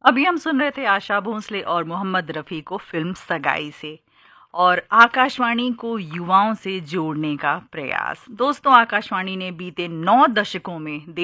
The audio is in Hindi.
अभी हम सुन रहे थे आशा भोसले और मोहम्मद रफ़ी को फिल्म सगाई से और आकाशवाणी को युवाओं से जोड़ने का प्रयास। दोस्तों, आकाशवाणी ने बीते 9 दशकों में